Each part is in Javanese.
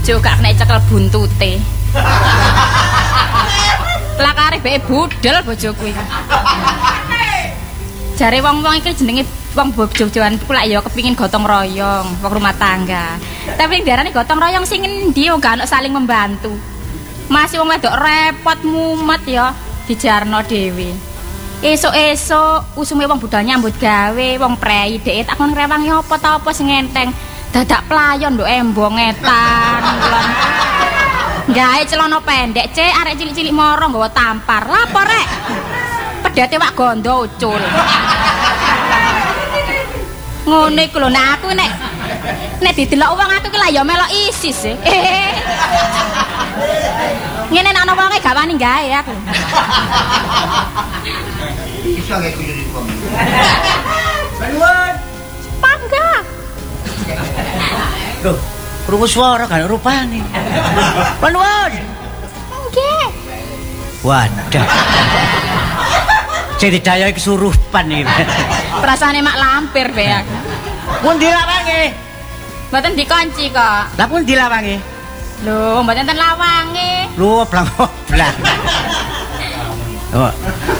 bojo gak kena cekel buntute. Lakare beke budel bojoku iki. Jare wong-wong iki jenenge wong bojo-bojoan iku lak ya kepingin gotong royong, wong rumah tangga. Tapi diarani gotong royong sing endi gak ono saling membantu. Masih wong wedok repot mumet ya dijarno dhewe. Esuk-esuk usume wong budal nyambut gawe, wong prei dhek tak kon rewangi apa ta apa sing enteng. Dadak playon nduk embong etan. Gawe celana pendek, Cek, arek cilik-cilik moro nggawa tampar. Lapo rek? Pedhate wak gondo ucul. Ngene iku lho, nek aku nek didelok wong aku ki lah ya melok ISIS. Ngene nek ana wonge gak wani gawe aku. Iso gak kuyune wong. Panuwun. Pangga. Loh, krungu swara gak rupane. Panuwun. Nggih. Wadah. Sing didayai kesurupan iki. Perasaane mak lampir be aku. Pun dilawange. Mboten dikunci kok. Lah pun dilawange. Lho, mboten ten lawange. Lu oblang-oblang. Oh.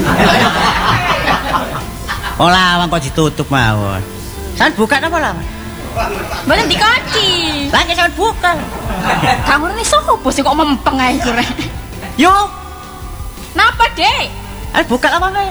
Oh lawang kok ditutup mawon. Sampeyan buka napa lawang? Mboten dikunci. Lah nek sampeyan buka. Kamu ini sopo sih kok mempeng ae iki rek. Yo, Napa, Dek? ayo buka lawange.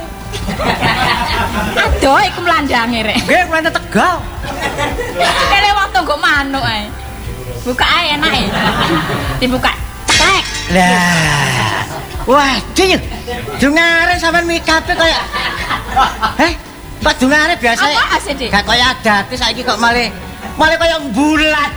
Aduh, iku mlandange rek. Nggih, kuwi Tegal. Kene waktu nggo manuk ae. Buka ae enak e. Dibuka. Ceklek. Lah. Wah, ding. Dungare sampean mikape kaya Pak dungare biasa. Apa asih, Dik? Gak kaya adate saiki kok malah kaya bulan.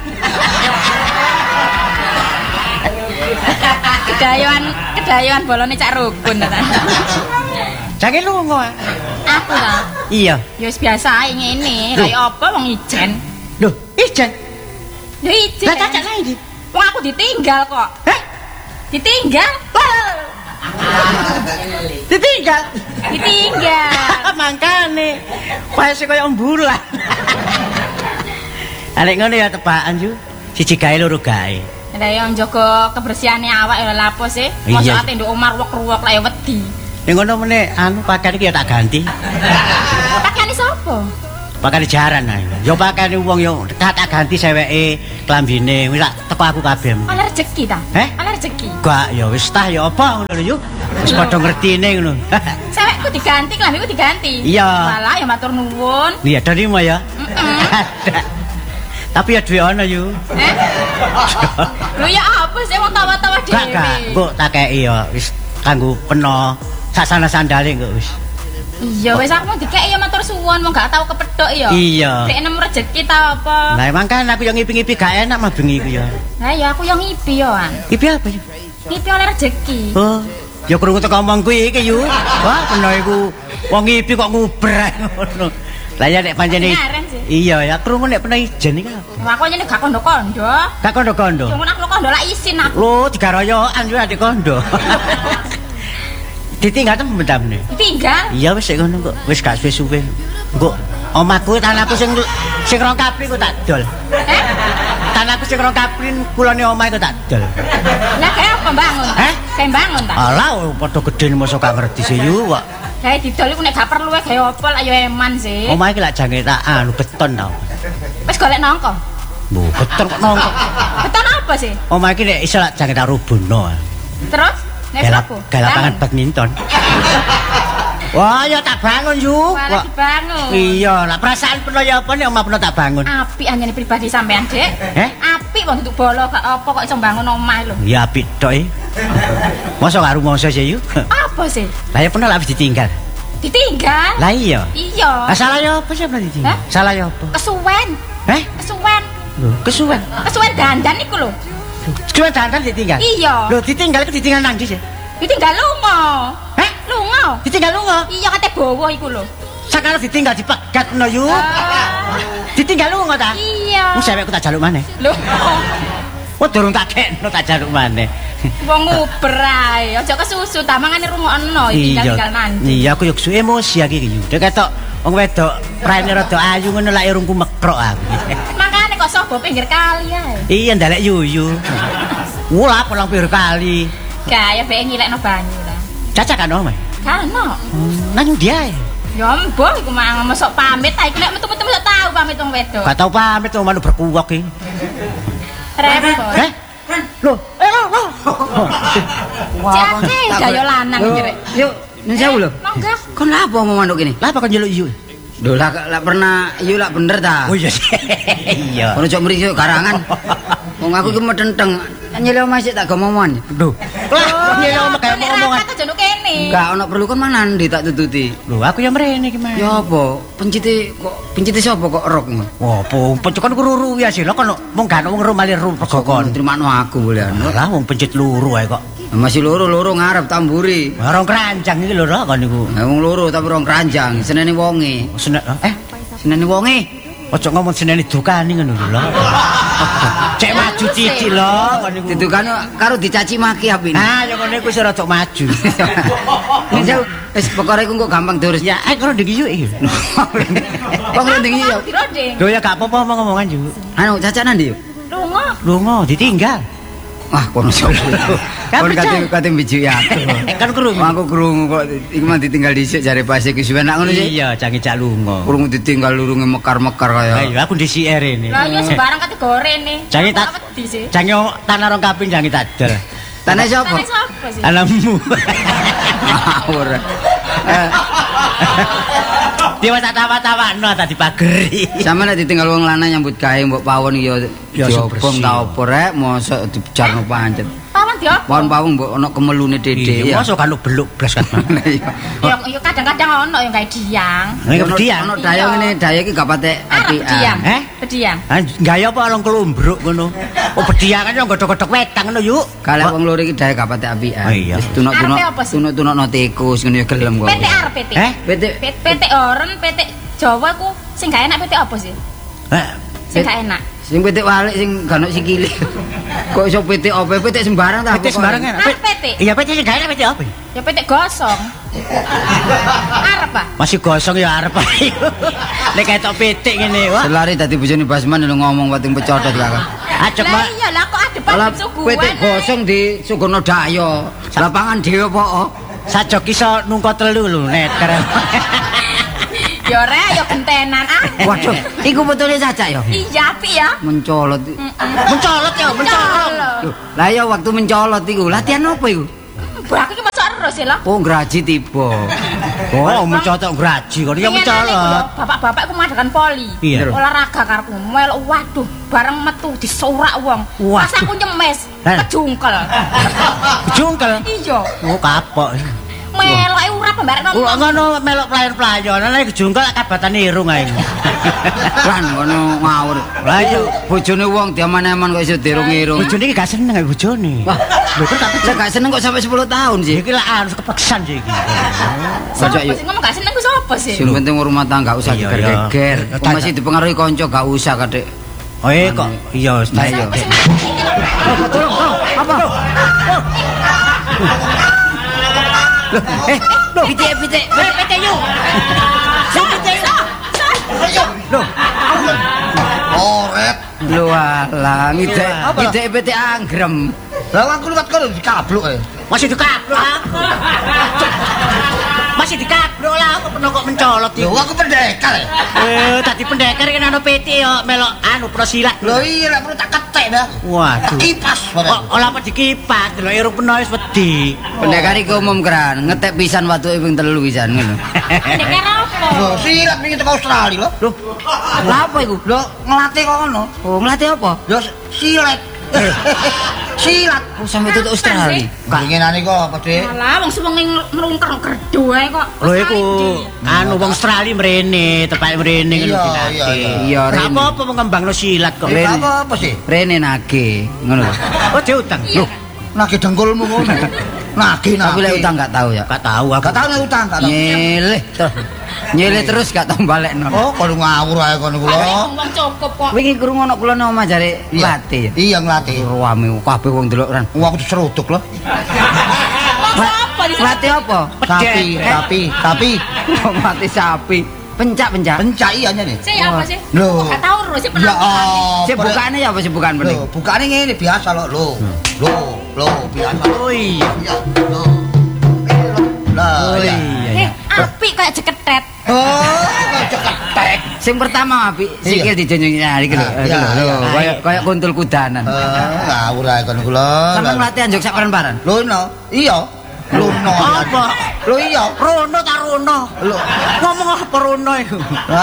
Kedayoan bolone cak rukun ta. Jange lunga. Aku ta. Iya. Ya wis biasa ae ngene. Kaya apa wong ijen. Loh, ijen. Ya ijen. Lah cacak lae iki. Wong aku ditinggal kok. Hah? Ditinggal. Ditinggal. Ditinggal. Mangkane. Paese kaya bulan. Arek ngono ya tebakan yu. Siji gawe loro gawe. Lah yo njogo kebersihane awak ya lapo sih. Mosok ate nduk omah ruwek-ruwek lah ya wedi. Ning ngono meneh pakaian iki ya tak ganti. Pakaiane sapa? Pakaian jaran ae. Yo pakaian wong yo tak ganti seweke klambine wis tak teko aku kabeh. Oleh rezeki ta? Oleh rezeki. Gak ya wis tah ya apa ngono lho. Wis padha ngertine ngono. Sewekku diganti, klambiku diganti. Iya. Walah ya matur nuwun. Iya terima ya. Tapi ya duwe ana yu. Lho ya apa sih wong tawa-tawa dhewe. Gak, mbok tak kei ya wis kanggo peno sasana sandale kok wis. Iya wis aku dikeki ya matur suwun wong gak tau kepethuk ya. Iya. Dek nemu rezeki ta apa? Lah emang kan aku yang ngipi-ngipi gak enak mah bengi iku ya. Lah ya aku yang ngipi ya, An. Ngipi apa ya? Ngipi oleh rezeki. Oh, ya krungu teko omong kuwi iki yu. Wah, peno iku wong ngipi kok nguber ngono. Lah ya nek pancene iya ya krungu nek peno ijen iki apa? Aku nyene gak kondo-kondo. Gak kondo-kondo. Cuma aku kondo lak isin aku. Lho, digaroyokan yo adik kondo. Ditinggal temen-temen. Ditinggal? Iya wis ngono kok. Wis gak suwe-suwe. Engko omahku tanahku sing rong kapri kok tak dol. Tanahku sing rong kapri kulone omah iku tak dol. Lah kaya apa bangun? Kayak bangun ta? Alah padha gedene mosok gak ngerti sih yu kok. Kayak didol iku nek gak perlu wae gawe apa lak yo eman sih. Omah iki lak jange tak beton tau. Wis golek nangka. Lho, beton kok nongko. Beton apa sih? Omah iki nek iso lak jange tak rubuhno. Terus nek apa? Lapangan badminton. Wah, ya tak bangun yu. Wah, dibangun. Iya, lah perasaan peno ya apa nek omah peno tak bangun. Apik anjene pribadi sampean, Dek. Apik wong tutuk bolo gak apa kok iso bangun omah lho. Ya apik tok e. Mosok karo mosok sih yu. Apa sih? Lah ya pernah lah ditinggal. Ditinggal? Lah iya. Iya. Lah salah ya apa sih pernah ditinggal? Salah ya apa? Kesuwen. Kesuwen. Lho, kesuwen. Kesuwen dandan iku lho. Kesuwen dandan ditinggal? Iya. Lho, ditinggal iku ditinggal nang ndi sih? Ditinggal lunga. Lunga. Ditinggal lunga? Iya kate bawa iku lho. Sakare ditinggal dipegat no yu. Ditinggal lunga ta? Iya. Wong sewekku tak jaluk maneh. Lho. Wong durung tak kekno tak jaluk maneh. Wong nguber ae, aja kesusu ta mangane rungokno tinggal-tinggal nanti. Iya, aku yo emosi iki yu. Dek ketok wong wedok praene rada ayu ngono lak irungku mekrok aku. Makane kok sobo pinggir kali ae. Iya ndalek yuyu. Wah, pulang pir kali. Kaya bae ngilekno banyu lah. Caca kan om. Kan ono. Nang dia. Ya mbah iku mang mosok pamit ta iki nek metu-metu mesti tahu pamit wong wedok. Gak tau pamit wong manuk berkuwak iki. Repot. Loh, loh. Wah, gaya lanang jere. Yuk, nyun sewu lho. Monggo. Kon lha apa mau manuk ini? Lah apa kan njeluk iyu? Lho lah pernah iyu lak bener ta. Oh iya. Iya. Ono cok mriki garangan. Wong aku iki medenteng. Nyelok masih tak gomongan. Duh. Lah, nyelok kayak mau omongan. Kata jono kene. Enggak ono perlu kon manan di tak tututi. Lho, aku yang mrene iki, Mas. Ya apa? Pencite sapa kok rok ngono? Opo, pencet kan kruru ya sih. Lah kon mung gak ono wong rumali rego kon. Terima aku boleh anu. Lah wong pencet luru ae kok. Masih loro ngarep tamburi. Rong keranjang iki lho kon niku. Nah, wong loro tapi rong keranjang, senene wonge. Senene wonge. Ojo ngomong senene dukani ngono lho. Cek maju cici lho kon niku. Didukane karo dicaci maki apine. Ah, ya ngene iku wis rada maju. Wis pokoknya iku kok gampang diurus. Ya, karo ndek iki. Kok ngrendeng iki yo. Lho ya gak apa-apa ngomong-ngomongan yo. Anu cacanan ndi yo? Lunga. Ditinggal. Wah, kono sapa? Kon kate biji ya. Kan krungu. Aku krungu kok iki mah ditinggal dhisik jare pas iki suwe nak ngono sih. Iya, jange cak lunga. Krungu ditinggal lurunge mekar-mekar kaya. Ayo aku ndisike rene. Lah iya sembarang kate gorene. Jange tak jange tanah rong kaping jange tak dol. Tanah sapa? Tanah sapa sih? Alammu. Ngawur. Dia tak tawa-tawakno tadi pageri. Sama nek ditinggal wong lanang nyambut gawe mbok pawon ya diobong ta opo rek mosok dijarno pancet. Pawon diobong. Pawon mbok ono kemelune dede ya. ya. Mosok kan beluk blas kan. Ya kadang-kadang ono yang kayak diang. Ono daya ngene, daya iki gak patek apian. Bediang. Gaya apa orang kelumbruk ngono. Oh bediang kan godhok-godhok wetang ngono yuk. Kalau wong loro iki daya gak patek apian. Wis tunuk-tunuk tikus ngene ya gelem kok. PT arep PT. PT oren, PT Jawa ku sing gak enak PT apa sih? Sing gak enak. Sing PT walik sing gak ono sikile. Kok iso PT apa? PT sembarang ta? PT sembarang kan. PT. Iya PT sing gak enak PT apa? Ya PT gosong. Arep ah? Masih gosong ya arep ae. Nek ketok PT ngene wah. Selari dadi bojone Basman lho ngomong pating pecodot kakak. Acok Mbak. Lah iya lah kok adepan suguhan. PT gosong di Sugono Dayo. Lapangan dhewe apa? Sajok iso nungko telu lho neter. Ya rek ya gentenan ah. Waduh, iku betulnya Caca ya? Iya api ya. Mencolot. Mencolot ya, mencolot. Lah ya waktu mencolot iku latihan apa iku? Mbah aku ki masuk terus ya lho. Oh, graji tiba. Oh, mencolot graji kok ya mencolot. Bapak-bapak ku madakan poli. Olahraga karepku melok waduh bareng metu disorak wong. Pas aku nyemes, kejungkel. Kejungkel? Iya. Oh, kapok. Meloke urap bareng nonton. Kok ngono melok playon-playon, nek kejungkel kabatan irung ae. Lan ngono ngawur. Lah iya bojone wong diaman-aman kok iso dirung-irung. Bojone iki gak seneng karo bojone. Wah, lho kok tak gak seneng kok sampai 10 tahun sih. Iki lah harus kepeksan sih iki. Sapa sing ngomong gak seneng ku sapa sih? Sing penting rumah tangga gak usah geger-geger. Masih dipengaruhi kanca gak usah kadek. Oh kok iya wis iya. Apa? Loh, pitik. PT yuk. Loh. Oret. Lho alah, ngidek PT anggrem. Lah aku liwat kono dikabluk ae. Masih dikabluk aku. Masih dikabluk lah aku pernah kok mencolot Lho aku pendekar. Tadi pendekar kan ana PT yo melok anu prosilat. Lho iya lek perlu tak ketek dah. Waduh. Kipas. Olah apa dikipas, delok irung peno wis wedi. Pendekar iki umum kran, ngetek pisan watuke ping 3 pisan ngono. Pendekar apa? Lho silat pengin teko Australia lho. Lho. Lah apa iku? Lho ngelatih kok ngono. Oh, ngelatih apa? Lho silat. Silat. Oh, sampe tutuk Australia. Pengenane kok, Pak Dik. Alah wong suwengi ngrungker gerdo ae kok. Lho iku anu wong Australia mrene, tepake mrene ngono dilatih. Iya, Rene. Apa mengembangno silat kok. Apa sih? Rene nage, ngono lho. Oh, diutang. Loh, nagih dengkulmu ngono. Nagih. Tapi lek utang gak tahu ya. Gak tahu aku. Gak tahu nek utang, gak tahu. Nyeleh terus gak tau balekno. Oh, kono ngawur ae kono kula. Wong cukup kok. Wingi krungu ana kula nang omah jare latih. Iya nglatih. Rame kabeh wong delok ran. Wong aku diseruduk lho. Apa di Latih apa? Sapi. Mati sapi. Pencak. Pencak iya nih. Saya apa sih? Loh. Gak tahu terus sih Ya pernah. Sik bukane ya apa sih bukan bening? Loh, bukane ngene biasa lho. Loh, biasa. Oh iya. Iya, loh. Lah, iya. Apik kayak jeketet. Oh, ceketek. Sing pertama apik sikil dijonjong nyari iki lho. Kayak kuntul kudanan. Ngawur ae kon kula. Sampeyan latihan jog sak paran-paran. Lho no. Iya. Luno. Apa? Lho iya. Rono ta Rono? Lho. Ngomong apa Rono iku?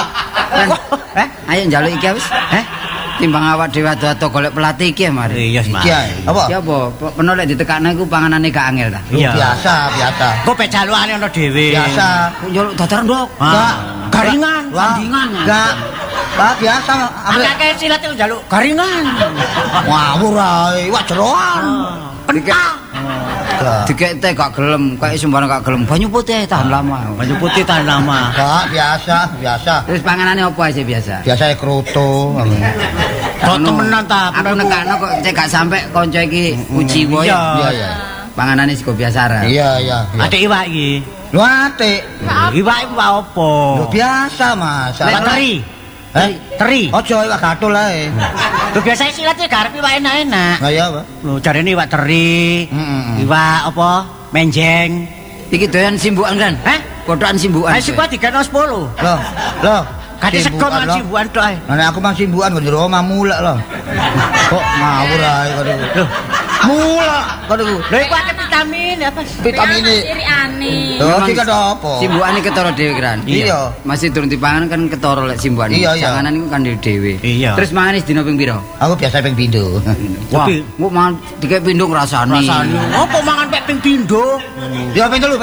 Ayo njaluk iki wis. Timbang awak dhewe ado-ado golek pelatih iki mari. Iya, Mas. Iki apa? Ya apa? Peno lek ditekakne iku panganane gak angel ta. Iya. Biasa. Kok pejalukane ono dhewe. Biasa. Njaluk dadaran ndok. Enggak. Garingan. Tandingan. Enggak. Lah biasa. Akeh silat itu njaluk garingan. Ngawur ae. Wah jeroan. Pentang. Dikek teh gak gelem, kayak sembarang gak gelem. Banyu putih tahan lama. Baju putih tahan lama. Enggak, biasa. Terus panganane apa aja biasa? Biasa kroto. Kok temenan ta? Aku nekakno kok cek gak sampe kanca iki uji wae. Iya. Panganane sego biasa ra. Iya. Ada iwak iki. Lu ate. Iwak iku apa? Lu biasa, Mas. Iwak teri. Teri. Ojo iwak gatul ae. Lho biasane silatnya garep iwak enak-enak. Lah iya, Pak. Lho jarene iwak teri. Iwak apa? Menjeng. Iki doyan simbukan kan? Kotokan simbukan. Ayo sik digano 10. Loh. Kate sego man simbukan tok ae. Nah, aku mang simbukan kok jero omah mulek lho. Kok ngawur ae kok niku. Loh, mulek kok niku. Lho iku akeh vitamin apa? Vitamin E. Iriane. Loh, iki kada apa? Simbukane ketara dhewe kan. Iya. Masih durung dipangan kan ketara lek simbukan. Iya. Janganan iku kan dhewe. Iya. Terus mangane dina ping pira? Aku biasa ping pindho. Wah, kok mangan dikek pindho ngrasani. Apa mangan pek ping pindho? Ya ping telu.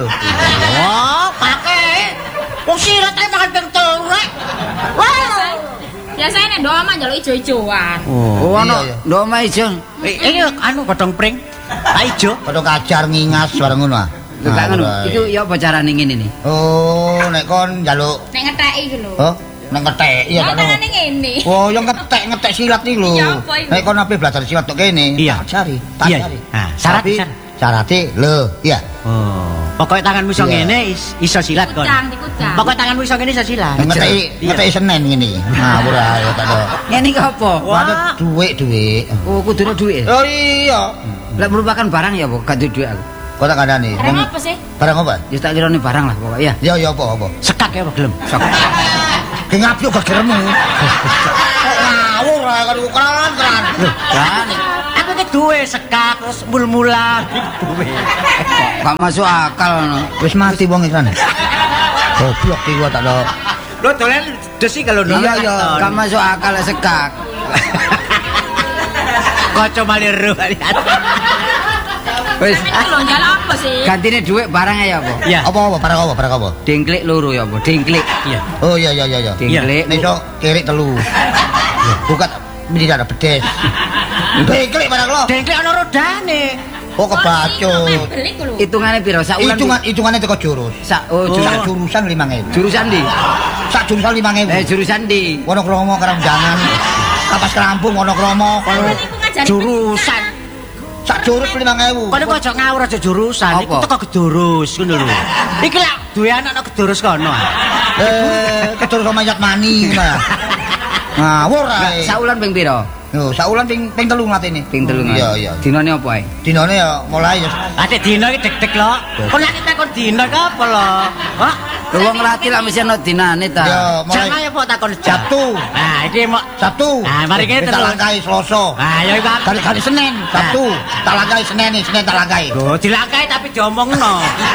Wah, pakai. Wong sirat ae mangan ping telu rek. Biasanya nek ndok omah njaluk ijo-ijoan. Oh, ana Iya. ndok omah ijo. Iki anu godhong pring. Tak ijo. Padha kajar ngingas bareng ngono ah. Lho gak ngono. Iku ya apa carane ngene iki? Oh, nek kon njaluk. Nek ngetheki iki lho. Oh, nek ngetek iya Lah kan. tangane ngene. Oh, yang ngetek silat iki lho. Iya, apa iku? Nek kon ape belajar silat tok kene. Iya. Tak Iya. cari. Nah, syarat. Syaratnya lho, iya. Oh, pokoknya tanganmu iso Iya. ngene iso silat kon. Dikucang. Pokoknya tanganmu iso ngene iso silat. Ngetek Senin ngene. Ngawur ae tak ada. Ngene iki apa? Ada duit. Oh, kudune dhuwit. Oh iya. Lek merupakan barang ya, Bu, gak duwe dhuwit aku. Kok tak kandhani? Barang apa sih? Barang apa? Ya tak kirane barang lah pokoknya. Ya apa? Sekak ya gelem. Sok. Ki ngapyuk gegermu. Ngawur ae karo keren. Kan Aku iki duwe sekak terus mul-mulan duwe. gak masuk akal ngono. Wis mati wong iki kan. Goblok iki gua tak do. Lo dolen desi kalau Iya. Gak masuk akal lek sekak. Kocok maliru. Wis Iki lho njaluk apa sih? gantine dhuwit barangnya ya apa? Iya. Apa barang apa? Dengklik loro ya apa? Dengklik. Iya. Oh iya. Dengklik. Nek iso kirik telu. Bukan ini tidak ada bedes. Dengklik barang lo. Dengklik ana rodane. Oh kebacut. Beli ku lho. Hitungane piro? Sak wulan. Hitungannya teko jurus. Sak Sak jurusan 5.000. jurusan ndi? Sak jurusan 5.000. Jurusan ndi? Wonokromo Karangjangan. Kapas Kerampung Wonokromo. Iku ngajari Jurusan. Sak jurus 5.000. Kok aja ngawur aja jurusan. Iku teko gedurus ngono lho. Iki lak duwe anak nang gedurus kono. Kedurus sama mayat mani ngono ya. Ngawur ae. Sak wulan ping piro? Yo, sak wulan ping 3 ngatene. Ping 3. Iya. Dinane apa ae? Dinane ya mulai ya. Ate dina iki deg-deg lho. Kok nek takon dina ki apa lho? Hah? Lho wong latih lah mesti ana dinane ta. Ya, mulai Jangan ya kok takon Sabtu. Nah, iki mau Sabtu. Nah, mari kita tak terus. langkai Selasa. Ah, ya iku. Kali Senin, Sabtu. Tak langkai Senin tak langkai. Lho, dilangkai tapi diomongno.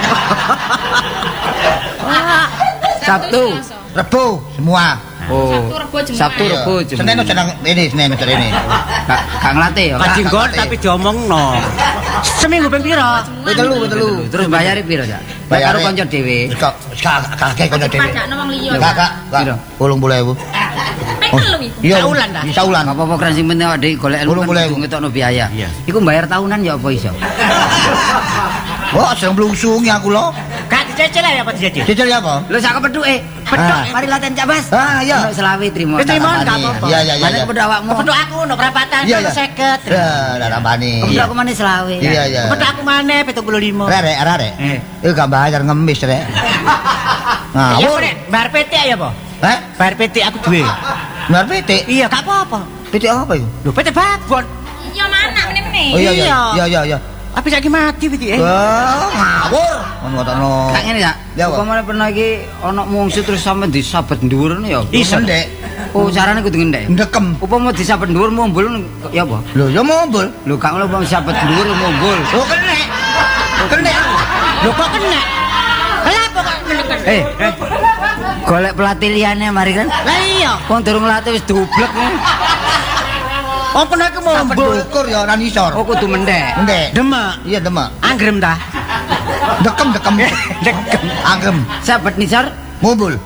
Sabtu. Rebo semua. Oh. Sabtu, Sabtu, Rebo, Rebo, Jumat. Jumat. Senin aja nang Senin ini. Gak nglatih ya. Kajinggon tapi diomongno. Seminggu ping pira? Betul. Terus bayare piro, Cak? Bayare- Karo kanca dhewe. Kakek kono dhewe. Pajakno wong liya. Kakak, Piro? 80.000. Ping telu iku. Iya. Saulan ta? Saulan. Gak apa-apa keren sing penting awake dhewe golek ilmu kan 80.000. kudu ngetokno biaya. Iya. Iku bayar tahunan ya apa iso? Wah, sing blungsungi aku lho. Gak dicecil ya apa dicecil? Cicil ya apa? Lho sak kepethuke. Pedok. Mari latihan Cak Bas. Ah, iya. Ono selawe trimo. Wis trimo, tak gak tambani. apa-apa. Iya. Mana kepedhok awakmu? Kepethuk aku no perapatan Iya, ono iya. 50. Lah tambani. Kepedhok aku mana selawe. Iya. Kepethuk aku maneh 75. Rek. Iku gak bayar ngemis, Rek. Ngawur. Bayar PT ya, apa? Heh? Bayar PT aku duwe. Bayar PT. Iya, gak apa-apa. PT apa itu? Lho, PT Babon. Iya mana meneh. Oh iya. Tapi saiki mati PT. Ngawur. Ngono ngono. Kak ngene ya. Ya, Pak. Upamane pernah iki ana mungsu terus sampe disabet dhuwur ya. Iso. Ndek. Oh, carane kudu ngendek. Ndekem. Upama disabet dhuwur mumbul ya apa? Lho, ya mombol. Lho gak ngono upama disabet dhuwur mumbul. Oh, kena. Kena. Lho kok kena? Kenapa kok kena? Golek pelatih liyane mari kan. Lah iya. Wong durung latih wis dublek. Oh kena ke Sampai mombol. dukur ya ora nisor. Oh kudu mendek. Ndek. Demak. Iya, demak. Anggrem ta? Dekem. Dekem. Anggem. Sabet nisar. Mombol.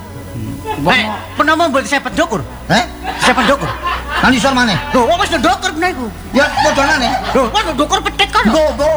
Pernah mombol sepet dokur. Heh? Sepet dokur. Nang nisor maneh. Lho, wis dokur bener iku. Ya podonane. Lho, kok dokur petet kan? Go.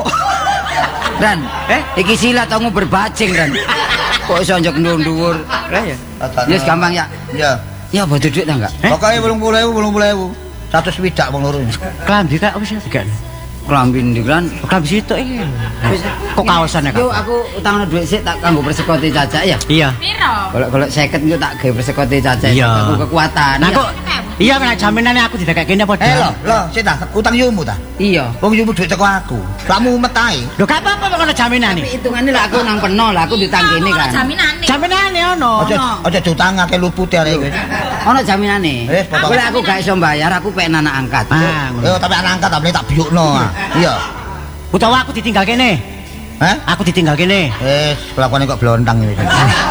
Dan, iki silat kamu berbajing dan. Kok iso njok dhuwur. Lah ya. Yes gampang ya. Ya. Ya bodo duit ta enggak? Pokoke 80.000. 100 wong loro. Klambi tak wis digak. Klambi ndi kan? Klambi sitok iki. Kok kaosan ya, Yo Kak? aku utangno dhuwit sik tak kanggo persekoti cacak ya. Iya. Piro? Golek-golek 50 yo tak gawe persekoti cacak. Iya. Aku kekuatan. Nah ya. kok iya nek jaminane aku didakekne apa Lho, sik ta, utang yumu ta. Iya. Wong yumu dhuwit teko aku. Kamu metahe. Lho gak apa-apa kok ana jaminane. Hitungane lah aku nang peno lah aku ditang kene kan. Jaminane. Jaminane ono. Aja diutangake luput arek iki. Ono jaminane. Pokoke. Golek aku gak iso bayar aku pengen anak angkat. Ah, ngono. Yo tapi anak angkat tak biukno. Iya. Utawa aku ditinggal kene. Hah? Aku ditinggal kene. Kelakuane kok blontang iki.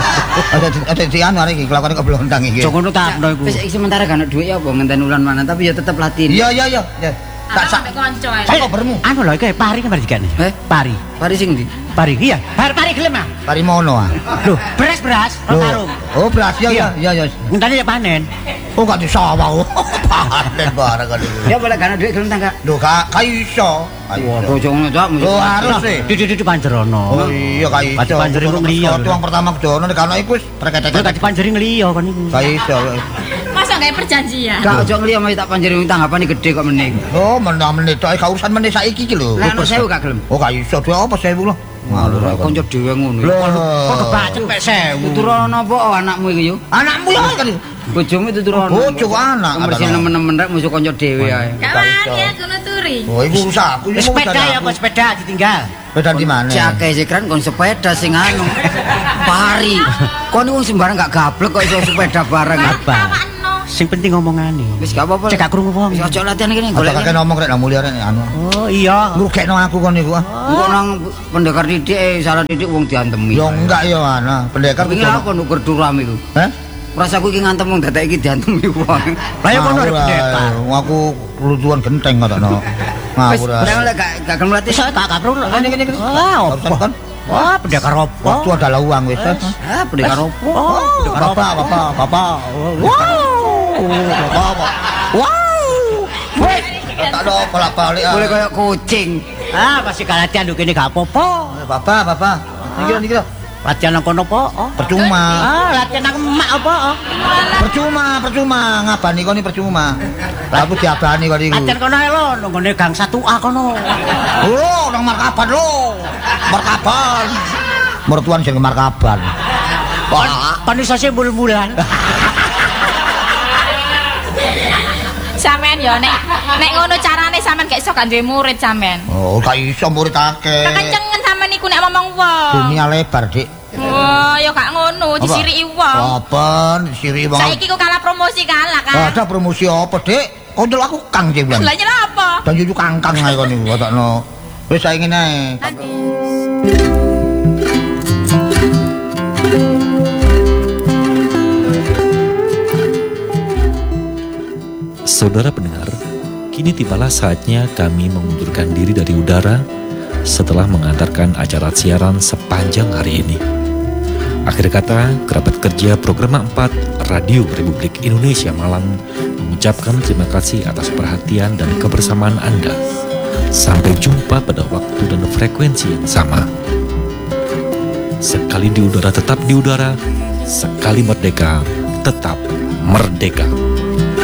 Ada di anu arek iki, kelakuane kok blontang iki. Joko ngono tak ono iku. Wis iki sementara gak ono dhuwit ya apa ngenteni ulan mana tapi ya tetep latih. Iya. Tak sak. sampe kanca. Sak bermu. Anu lho iki pari kan digane. Pari. Pari sing ndi? Pari iya. Pari gelem ah. Pari mono ah. Lho, beras, Loh. karung. Oh, beras ya. Ngenteni ya panen. Oh, gak disawah. Panen bareng kan iki. Ya boleh gak ono dhuwit gelem ta enggak? Lho, gak iso. Waduh jongo cok. Oh, harus sih. Di panjerono. Oh iya gak iso. Pati panjeri kok ngeliyo. Wong pertama kedono nek ana iku wis Lho treket-treket. tadi panjeri ngeliyo kan iku. Gak iso. Masa gawe perjanjian? Gak ojo ngeliyo mesti tak panjeri tanggapane gede kok meneh. Oh, menit tok gak urusan meneh saiki iki lho. Lah ono 1000 gak gelem. Oh, gak iso. Dhewe apa 1000 lho. Ngalur aku. Kanca dhewe ngono. Lho, Kok kebacet pek 1000. Tuturono apa anakmu iki yo? anakmu ya kan. Bojomu tuturono. Bojo anak. Mesti nemen-nemen rek musuh kanca dhewe ae. Kawan ya kuno turi. Oh, iku rusak. Aku Sepeda ya apa sepeda ditinggal. Sepeda di mana? Cake sekran kon sepeda sing anu. Pari. Kon wong sembarang gak gablek kok iso sepeda bareng. Apa? Sing penting ngomongane. Wis gak apa-apa. Cek gak krungu wong. Wis ojo latihan kene Golek golek. kakek ngomong rek nang mulia rek anu. Oh iya. Ngrugekno aku kon niku. Engko nang pendekar didik salah didik wong diantemi. Yo enggak yo ana. Pendekar Wingi aku nukur duram iku. Hah? Rasaku iki ngantem wong dadak iki diantemi wong. Lah ya kono pendekar. Aku lutuan genteng ngono. Wis Ngawur. nek gak gelem latih. Iso gak perlu. Kene. Wah, Urusan kan. wah pendekar opo? Waktu adalah uang wis. Ah, pendekar opo? Oh, Bapak. Wow. Wes, tak ada bolak-balik. Boleh koyo kucing. Ah, masih latihan lho kene gak apa-apa. Bapak. Niki lho. Latihan nang kono apa? Percuma. Ah, latihan nang emak apa? Percuma ngabani koni percuma. Aku diabani kok niku. Latihan kono ae lho, nang ngene gang 1A kono. Oh, nang markaban lho. Markaban. Mertuan sing markaban. Kon iso mul-mulan. Sampean yo nek ngono carane sampean gak iso gak duwe murid sampean. Oh, gak iso murid akeh. Kekencengen sampean niku nek ngomong wong. Dunia lebar, Dik. Wah, yo gak ngono, disiriki wong. Apa? Disiriki wong. Saiki kok kalah promosi kalah kan. Ada promosi apa, Dik? Kondol aku Kang Jeblan. Lah nyela apa? Dan juju kangkang ae kon niku watokno. Wis saiki ngene. Saudara pendengar, kini tibalah saatnya kami mengundurkan diri dari udara setelah mengantarkan acara siaran sepanjang hari ini. Akhir kata, kerabat kerja Program 4 Radio Republik Indonesia Malang mengucapkan terima kasih atas perhatian dan kebersamaan Anda. Sampai jumpa pada waktu dan frekuensi yang sama. Sekali di udara tetap di udara, sekali merdeka tetap merdeka.